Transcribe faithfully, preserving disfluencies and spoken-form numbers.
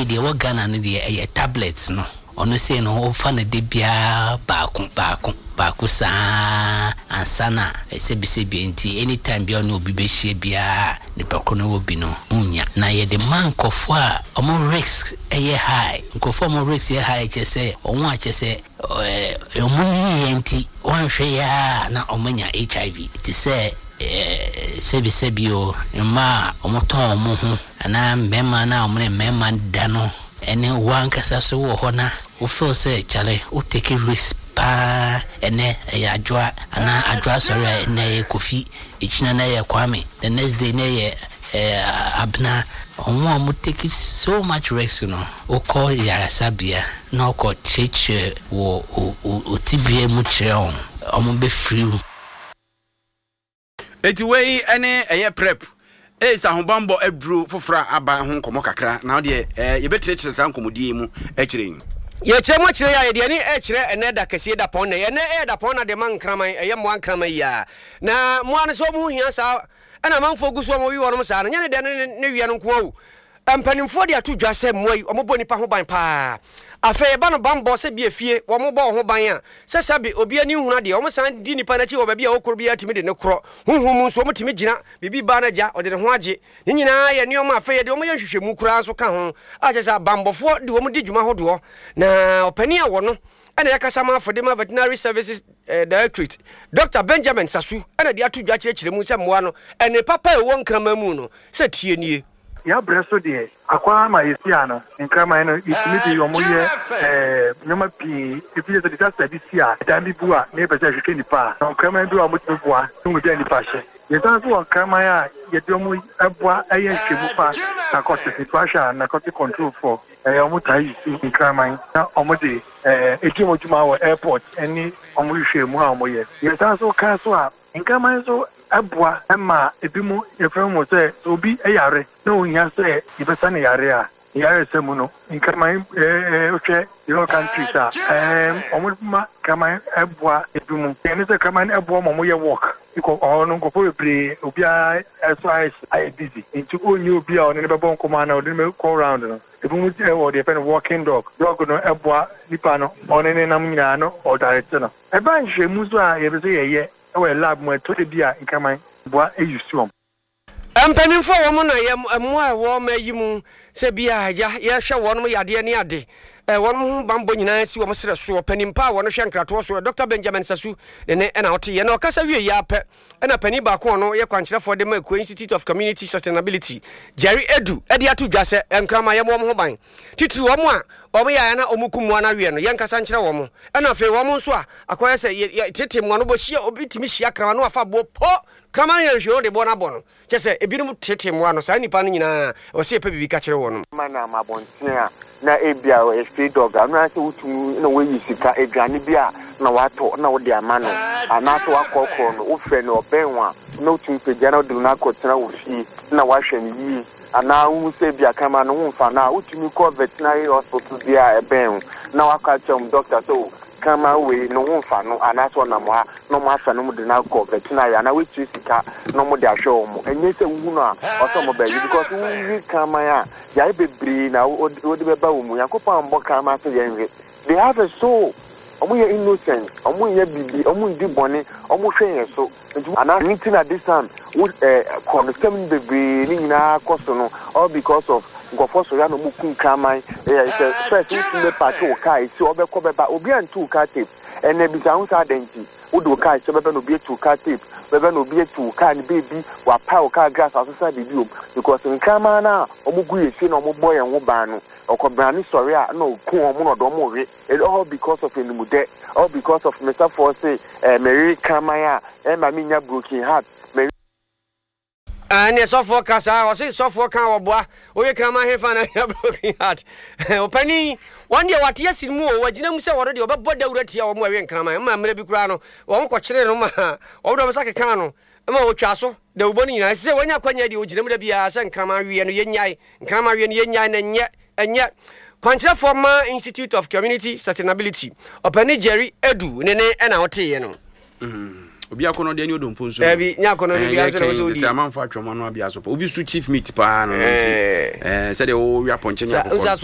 say the organ and the tablets no ono say no fa na de bia baako baako baako saa ansana esebi sebi enti anytime bia no obi be hie bia ne pako no obi no unya na ye de man kofo a omo risk eye high nkofo omo risk eye high che say onwo a che say eh omo ni enti wan hwe ya na omanya H I V ti say eh sebi sebi o ma omo ton omo ho ana mema na omo ne mema da no ene wan kasa so wo hona wo feel say chale wo take risk pa ene ya adwa ana adwa sorry ene kofi ichina na ya kwame the next day na ya abna onwo mo take so much risk no o call ya sabia na ko cheche wo o tibie mu cheon omo be free eti wey ene eye prep e sa hobambo adru fofora aba ho nkomo kakra na de ye betre sa nkomodie mu akire ye kire mo kire ya ye de ni e kire ene da kase da pon na ye ne e da pon na de man kraman eye mo ankraman ya na mo an so mo hia sa ana man fogu so mo wi wono sa na nya ne de ne wi an nko awu ampanimfo de atu dwa se mo yi omo bo nipa ho ban pa afa ba no bambo se bi efie wo mo bo ho ban a se sabe obi ani huna de wo san di nipa na chi wo ba bia okoro bia timi de ne kro hunhum so mo timi gina bibi ba na ja o de ho age ni nyina ye ne o ma afa ye de wo mo ye hwehwemu kura so ka ho a je sa bambofo de wo mo di djuma hodo na opani a wo no ana yakasa ma Fodema Veterinary Services uh, Directorate Doctor Benjamin Sasu ana de atu dwa kire kire mu se moa no ene papa e wo nkrama mu no se tie nie ya breso de akwa ma yesia no nkrama no itimi de yomo ye eh nyoma pi efi de disaster this year dan bi bua ne be se hweke nipa no nkrama bi wa mutimi bua ngu de nipa hye yesa so nkrama ya ye de omo abua aye hwemu pa na cost situation na cost control for eh omo tai su nkrama na omo de eh ejimo juma wa airport eni omo hwemu ha omo ye yesa so ka so a nkrama so abua ema ebimu efremu se obi eyare no nya se ibesa ne yare a yare se mu no nkama eh ohwe your country sa em omuma kama abua ebimu ene se kama abua mo ye work iko onu ko po bre obi a so ai busy into onye obi a ne bebo nkoma na odi me call round no ebimu se wo de pen walking dog dog no abua nipa no one ne nam nyina no o direct no e ban hwe mu so a ye be se ye ye we lab mo to de bia nkaman boa eyusuom ampanimfo wo mo na ye mo a wo ma yimu se bia ja ye hwe wo no yade ne ade eh wo mo bambo nyina si wo mo sere so panimpa wo no hwe nkrato so Doctor Benjamin Sasu ne na ote ye na okasa wie ya pe na pani ba ko no ye kwankyere Fodema Eko Institute of Community Sustainability Jerry Edu e de atu dwa se enkrama ye mo ho ban titiri wo mo a wo ya na omukumu na wie no ye nkasa nkyere wo mo na afi wo mo nso a akoya se tete mo no bo hia obi timi hia krama no afa bo po krama ye hwe de bo na bo no chese ebinum tete mo ano sa nipa no nyina o se pe bibi ka kyere wo no mana mabonten a na ebia o street dog na se utu na we yisika edwane bia na wato na wo de amano anato akokoro no wo fe no obenwa na utu pejia na do na akotena wo fi na wahwe ni yi ana wu se bia kama no mfa na utumi ko veterinary hospital bia eben na wakachom doctor so kama we no mfa no anaso na mo no mo afa no mo de na ko veterinary ana we sika no mo de ahwe mo enye se wu no a oso mo ba because we kama ya ya bebre na wo de beba wo mu yakopa mbo kama so yenwe they have a soul omo ye innocent omo ye bibi omo ndi bone omo hwe so ana meeting at this time with eh constant bebre ni nyina koso no all because of ngofo so ya no mukum kama eh first we me party o kai si obekọ beba obi antu ka tape ene bi sa unsa denti udo kai so beba no bi tu ka tape beba no bi tu ka ni baby wa pa o ka gas asesa bibi because nkama na omugu yesi na omugbo ye ho ban no okobrani sorry a na okun omo no do mo we all because of enimude all because of Mister Force eh Mary Kamaya e ma mi nya broken heart and so for kasa o say so for kan oboa o ye krama hefa na broken heart o pani one day what yes mu o wagina mu se woro de obebo dawurati ya o mu awe krama ma mre bi kura no o mo kwakire no ma o do sake kan no ma o twa so da uboni nyina se wanya kwanya de o gina mu da bia se krama wie no yenyai krama wie no yenyai na nye enye kwankyere Fodema Institute of Community Sustainability opani Jerry Edu ne ne na wote ye no mhm obi akono de ni odompo nso eh bi nya kono bi aso no so di se amanfo atwemo no abia so obi su chief meat pa no eh se de o wi aponche nya